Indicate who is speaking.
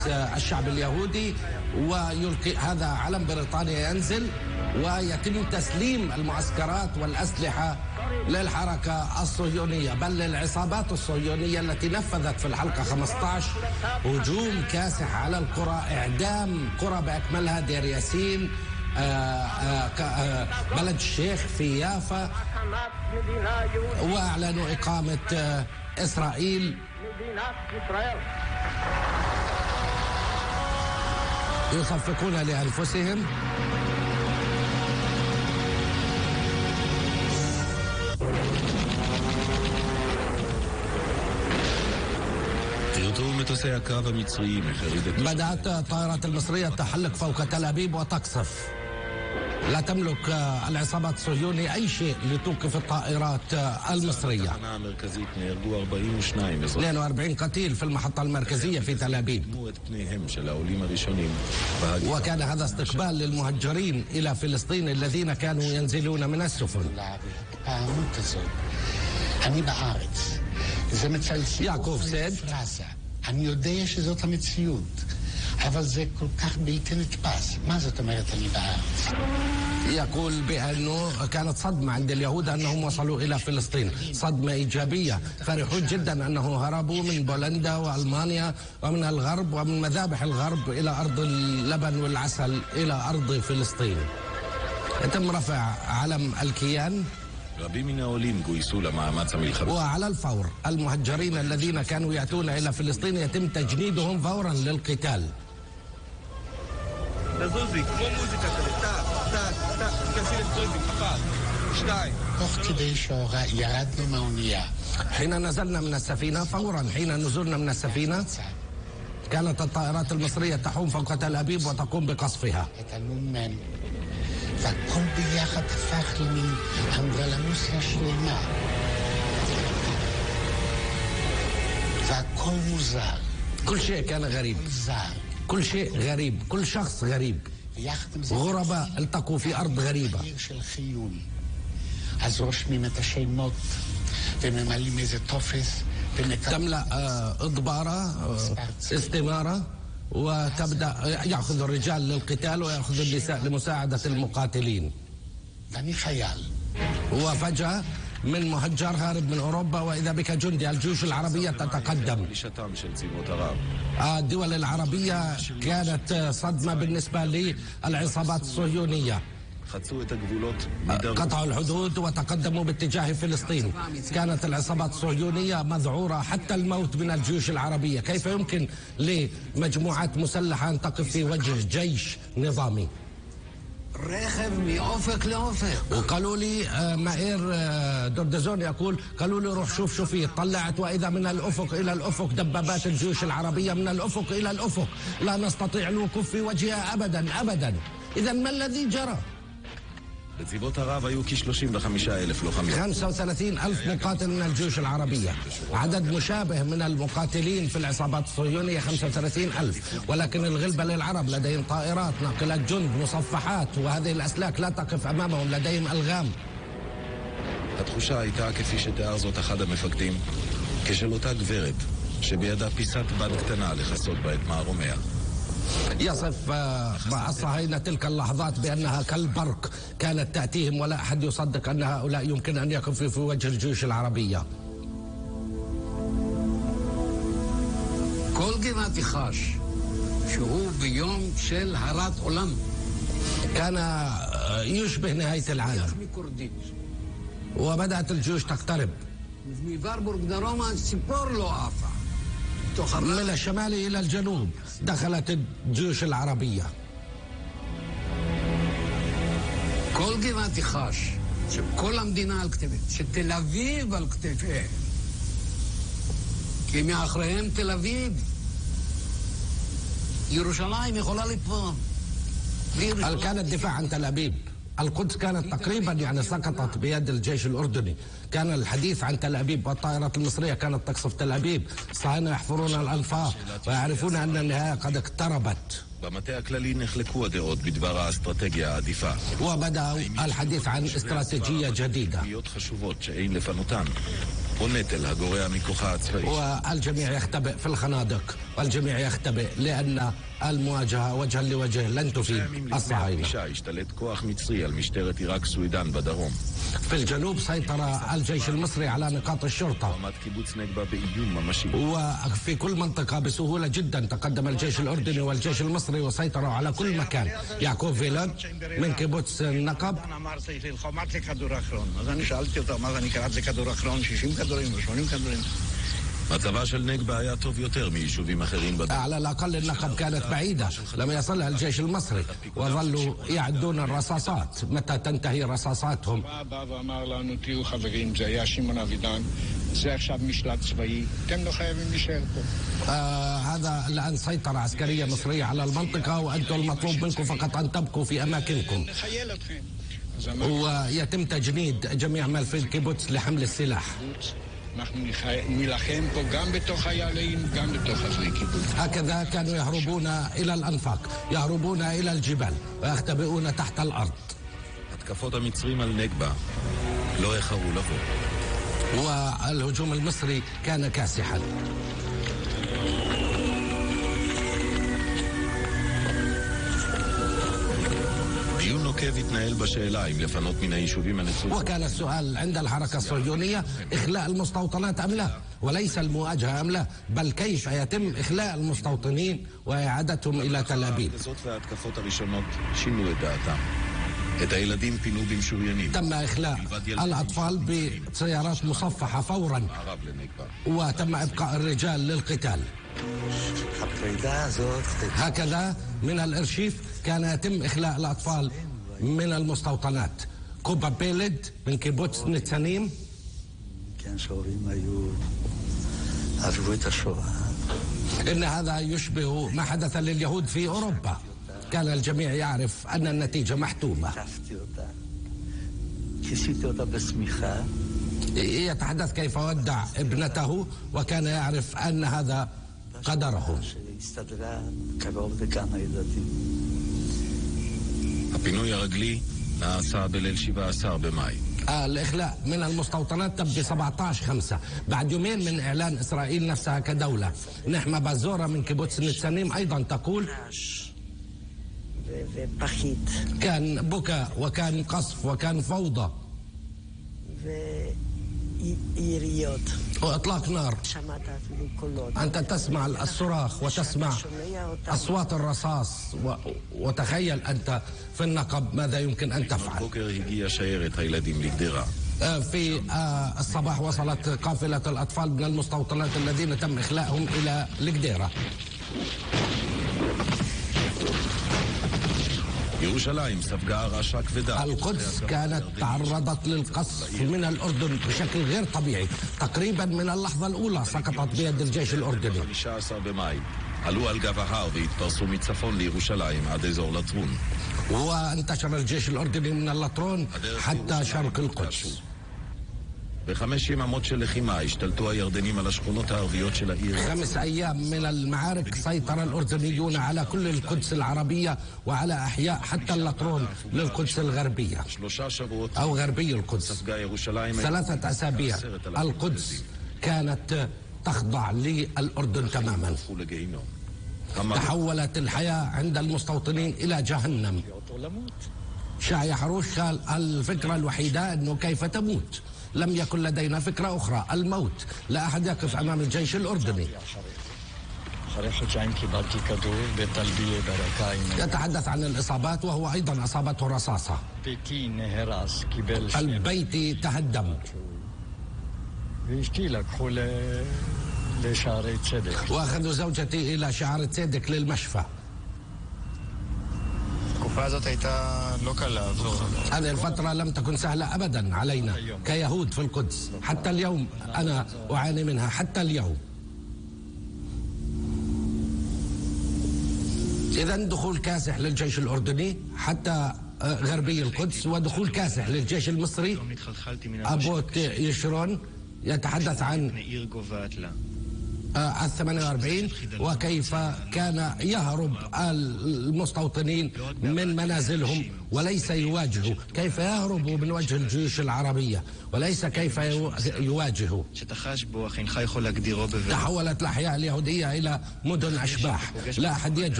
Speaker 1: الشعب اليهودي، ويلقي هذا علم بريطانيا ينزل، ويتم تسليم المعسكرات والأسلحة للحركة الصهيونية، بل للعصابات الصهيونية التي نفذت في الحلقة 15 هجوم كاسح على القرى، إعدام قرى بأكملها، دير ياسين، بلد الشيخ في يافا، وأعلنوا إقامة إسرائيل. يصفقون لأنفسهم. بدأت الطائرات المصرية تحلق فوق تل أبيب وتقصف. لا تملك العصابات الصهيوني أي شيء لتوقف الطائرات المصرية. 42 قتيل في المحطة المركزية في تل أبيب. وكان هذا استقبال للمهجرين إلى فلسطين الذين كانوا ينزلون من السفن. יעקב סד,
Speaker 2: אני יודע שזאת המציאות, אבל זה כל כך בלתי נתפס. מה זאת אומרת אני בארץ?
Speaker 1: يقول بأنه كانت صدمة عند اليهود أنهم وصلوا إلى فلسطين، صدمة إيجابية، فرحون جدا أنه هربوا من بولندا وألمانيا ومن الغرب ومن مذابح الغرب إلى أرض اللبن والعسل، إلى أرض فلسطين. يتم رفع علم الكيان. وعلى الفور المهجرين الذين كانوا يأتون إلى فلسطين يتم تجنيدهم فورا للقتال. حين نزلنا من السفينة، فورا حين نزلنا من السفينة كانت الطائرات المصرية تحوم فوق تل أبيب وتقوم بقصفها.
Speaker 2: והכל ביחד הפך למין אנדרלמוסיה שלמה. והכל מוזר.
Speaker 1: كل شيء كان غريب. كل شيء غريب. كل شخص غريب. غرباء التقوا في أرض غريبة.
Speaker 2: אז רושמים את השמות וממלאים איזה טופס.
Speaker 1: تملأ إضبارة استمارة، وتبدأ يأخذ الرجال للقتال ويأخذ النساء لمساعدة المقاتلين. وفجأة من مهجر هارب من أوروبا وإذا بك جندي الجيوش العربية تتقدم. الدول العربية كانت صدمة بالنسبة للعصابات الصهيونية. قطعوا الحدود وتقدموا باتجاه فلسطين. كانت العصابات الصهيونية مذعورة حتى الموت من الجيوش العربية. كيف يمكن لمجموعات مسلحة أن تقف في وجه جيش نظامي؟
Speaker 2: ركب من أفق لأفق.
Speaker 1: وقالوا لي مائر دردزون يقول، قالوا لي روح شوف فيه. طلعت وإذا من الأفق إلى الأفق دبابات الجيوش العربية، من الأفق إلى الأفق، لا نستطيع الوقوف في وجهها أبدا أبدا. إذا ما الذي جرى؟
Speaker 3: בצבאות ערב היו כ-35,000 לוחמים.
Speaker 1: 35,000 مقاتل من الجيوش العربية، عدد مشابه من المقاتلين في العصابات الصهيونية 35,000، ولكن الغلبة للعرب، لديهم طائرات، ناقلات جند، مصفحات، وهذه الأسلاك لا תקף أمامهم، لديهم ألغام.
Speaker 3: התחושה הייתה כפי שתיאר זאת אחד המפקדים, כשל אותה גברת שבידה פיסת בד קטנה לכסות בה את מערומיה.
Speaker 1: يصف الصهاينة تلك اللحظات بأنها كالبرق كانت تأتيهم، ولا أحد يصدق أن هؤلاء يمكن أن يقفوا في وجه الجيوش العربية.
Speaker 2: כל גבעתי חש שהוא ביום של הרת עולם.
Speaker 1: كان يشبه نهاية العالم، وبدأت الجيوش تقترب.
Speaker 2: מוורבורג דרומה ציפור לא עפה.
Speaker 1: من الشمال إلى الجنوب دخلت الجيوش العربية.
Speaker 2: כל גבעתי חש שכל המדינה על כתפיהם, שתל אביב על כתפיהם, כי מאחריהם תל אביב. ירושלים יכולה ליפול.
Speaker 1: كان الدفاع عن تل أبيب. القدس كانت تقريبا سقطت بيد الجيش الأردني. كان الحديث عن تل أبيب والطائرات المصرية كانت تقصف تل أبيب. الصهاينة يحفرون الأنفاق ويعرفون أن النهاية قد اقتربت.
Speaker 3: במטה הכללי נחלקו הדעות בדבר האסטרטגיה העדיפה.
Speaker 1: وبدأ الحديث عن استراتيجية جديدة.
Speaker 3: להיות חשובות שאין לפנותן. או נטל הגורע מכוחה הצבאי.
Speaker 1: والجميع يختبئ في الخنادق والجميع يختبئ لأن المواجهة وجها لوجه لن تفيد الصهاينة.
Speaker 3: השתלט כוח מצרי על משטרת עיראק סווידן בדרום.
Speaker 1: في الجنوب سيطر الجيش المصري على نقاط الشرطة.
Speaker 3: עמד קיבוץ נגבה באיום ממשי.
Speaker 1: وفي كل منطقة بسهولة جدا تقدم الجيش الأردني والجيش المصري وسيطروا على كل مكان. يعقوب فيلان من كيبوتس النقب.
Speaker 3: מצבה של נגבה היה טוב יותר מיישובים אחרים בדרום.
Speaker 1: على الأقل النقب كانت بعيدة لم يصلها الجيش المصري وظلوا يعدون الرصاصات متى تنتهي رصاصاتهم.
Speaker 4: ואמר לנו תהיו חברים, זה היה שמעון אבידן, זה עכשיו משלט צבאי, אתם לא חייבים להישאר פה.
Speaker 1: هذا الآن سيطرة عسكرية مصرية على المنطقة وأنتم المطلوب منكم فقط أن تبقوا في أماكنكم.
Speaker 4: נחייל אתכם.
Speaker 1: ويتم تجنيد جميع من في الكيبوتس لحمل السلاح.
Speaker 4: אנחנו נלחם פה גם בתוך חיילים, גם בתוך חברי קיבוץ.
Speaker 1: هكذا كانوا يهربون إلى الأنفاق، يهربون إلى الجبال ويختبئون تحت الأرض.
Speaker 3: התקפות המצרים על נגבה לא איחרו לבוא.
Speaker 1: والهجوم المصري كان كاسحا.
Speaker 3: דיון נוקב התנהל בשאלה אם לפנות מן היישובים הנצורים.
Speaker 1: وكان السؤال عند الحركة الصهيونية إخلاء المستوطنات أم لا، وليس المواجهة أم لا، بل كيف يتم إخلاء المستوطنين وإعادتهم إلى تل أبيب.
Speaker 3: זאת וההתקפות הראשונות שינו את דעתם. את הילדים פינו במשוריינים.
Speaker 1: تم إخلاء الأطفال بسيارات مصفحة فورا وتم إبقاء الرجال للقتال. هكذا من الإرشيف كان يتم إخلاء الأطفال من المستوطنات. كوبا بيلد من كيبوتس نتسانيم. إن هذا يشبه ما حدث لليهود في أوروبا. كان الجميع يعرف أن النتيجة محتومة. يتحدث كيف ودع ابنته وكان يعرف أن هذا قدره.
Speaker 3: הפינוי הרגלי נעשה בליל 17 במאי.
Speaker 1: الإخلاء من المستوطنات تم ب 17/5 بعد يومين من إعلان إسرائيل نفسها كدولة. نحمة بازورة من كيبوتس نتسانيم أيضا تقول كان بكاء وكان قصف وكان فوضى وإطلاق نار. أنت تسمع الصراخ وتسمع أصوات الرصاص وتخيل أنت في النقب ماذا يمكن أن تفعل.
Speaker 3: בבוקר הגיעה שיירת הילדים לגדרה.
Speaker 1: في الصباح وصلت قافلة الأطفال من المستوطنات الذين تم إخلاءهم إلى الجديرة.
Speaker 3: ירושלים ספגה הרעשה כבדה.
Speaker 1: القدس كانت تعرضت للقصف من الأردن بشكل غير طبيعي. تقريبا من اللحظة الأولى سقطت بيد الجيش الأردني.
Speaker 3: 15 במאי עלו על גב ההר והתפרסו מצפון לירושלים עד אזור לטרון.
Speaker 1: وانتشر الجيش الأردني من اللطرون حتى شرق القدس.
Speaker 3: ב5 יממות של לחימה השתלטו הירדנים על השכונות הערביות של העיר.
Speaker 1: 5 أيام من المعارك سيطر الأردنيون على كل القدس العربية وعلى أحياء حتى اللطرون للقدس الغربية
Speaker 3: 3 שבועות
Speaker 1: أو غربي القدس.
Speaker 3: ספגה ירושלים
Speaker 1: 3 أسابيع القدس كانت تخضع للأردن تماما.
Speaker 3: ולגיהינום.
Speaker 1: تحولت الحياة عند المستوطنين إلى جهنم. شاعي حروش قال الفكرة الوحيدة أنه كيف تموت. لم يكن لدينا فكرة أخرى، الموت. لا أحد يقف أمام الجيش الأردني. يتحدث عن الإصابات وهو أيضا أصابته رصاصة. البيت تهدم. وأخذوا زوجتي إلى شعار صدق للمشفى. هذه الفترة لم تكن سهلة أبدا علينا كيهود في القدس. حتى اليوم أنا أعاني منها حتى اليوم. إذن دخول كاسح للجيش الأردني حتى غربي القدس ودخول كاسح للجيش المصري. أبوت يشرون يتحدث عن 48 وكيف كان يهرب المستوطنين من منازلهم وليس يواجهوا، كيف يهربوا من وجه الجيوش العربية وليس كيف يواجهوا. تحولت الأحياء اليهودية إلى مدن أشباح، لا أحد يجرؤ